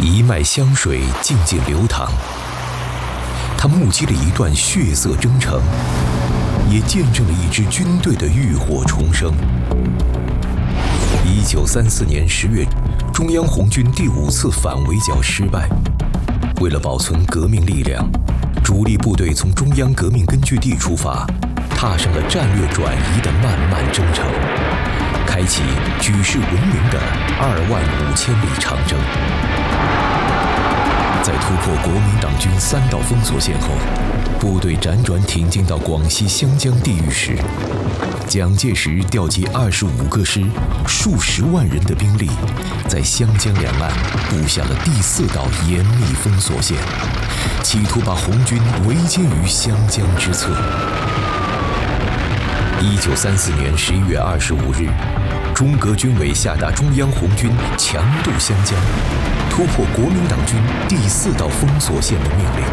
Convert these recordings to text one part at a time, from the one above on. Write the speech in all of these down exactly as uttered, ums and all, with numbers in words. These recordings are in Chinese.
一脉香水静静流淌，它目击了一段血色征程，也见证了一支军队的浴火重生。一九三四年十月，中央红军第五次反围剿失败。为了保存革命力量，主力部队从中央革命根据地出发，踏上了战略转移的漫漫征程，开启举世闻名的二万五千里长征。在突破国民党军三道封锁线后，部队辗转挺进到广西湘江地域时，蒋介石调集二十五个师、数十万人的兵力，在湘江两岸布下了第四道严密封锁线，企图把红军围歼于湘江之侧。一九三四年十一月二十五日，中革军委下达中央红军强渡湘江，突破国民党军第四道封锁线的命令。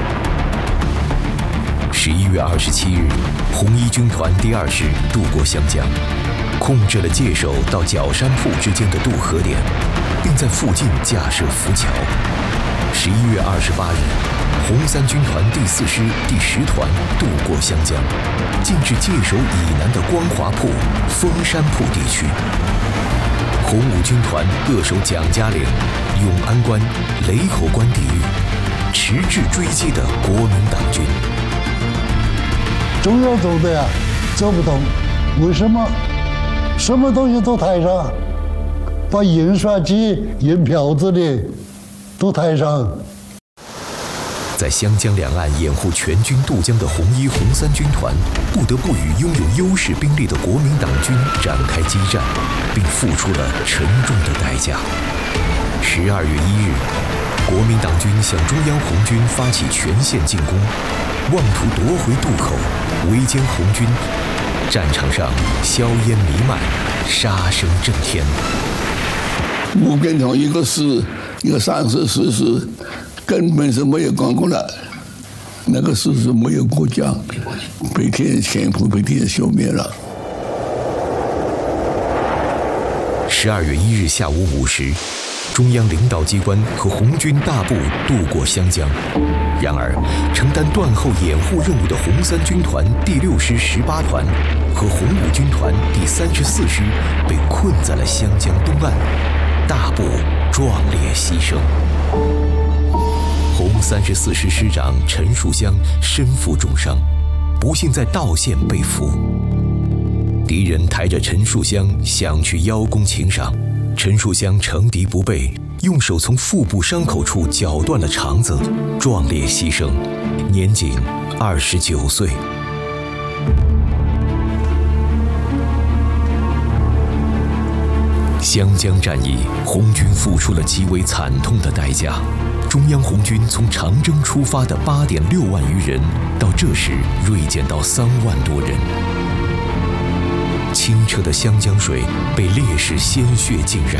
十一月二十七日，红一军团第二师渡过湘江，控制了界首到角山铺之间的渡河点，并在附近架设浮桥。十一月二十八日，红三军团第四师第十团渡过湘江，进至界首以南的光华铺、枫山铺地区。红五军团扼守蒋家岭、永安关、雷口关地域，迟滞追击的国民党军。 中央走的呀，走不动，为什么？什么东西都抬上，把印刷机、印票子的都抬上。 在湘江两岸掩护全军渡江的红一、红三军团，不得不与拥有优势兵力的国民党军展开激战，并付出了沉重的代价。十二月一日，国民党军向中央红军发起全线进攻，妄图夺回渡口，围歼红军。战场上硝烟弥漫，杀声震天。 吴根同一个师，一个三十四师，根本是没有管过来。那个师是没有国家，被天人潜伏，被天人消灭了。 十二月一日下午五时，中央领导机关和红军大部渡过湘江。然而，承担断后掩护任务的红三军团第六师十八团和红五军团第三十四师被困在了湘江东岸，大部壮烈牺牲。红三十四师师长陈树湘身负重伤，不幸在道县被俘。敌人抬着陈树湘想去邀功请赏，陈树湘乘敌不备，用手从腹部伤口处绞断了肠子，壮烈牺牲，年仅二十九岁。湘江战役，红军付出了极为惨痛的代价。中央红军从长征出发的八点六万余人，到这时锐减到三万多人。清澈的湘江水被烈士鲜血浸染。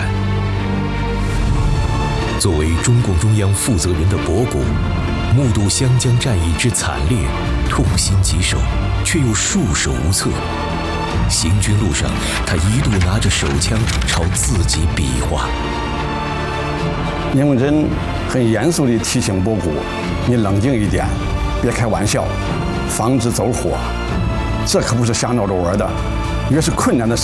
作为中共中央负责人的博古，目睹湘江战役之惨烈，痛心疾首，却又束手无策。行军路上，他一度拿着手枪朝自己比划。 聂文珍很严肃地提醒博古：“你冷静一点，别开玩笑，防止走火。这可不是瞎闹着玩的。越是困难的事。”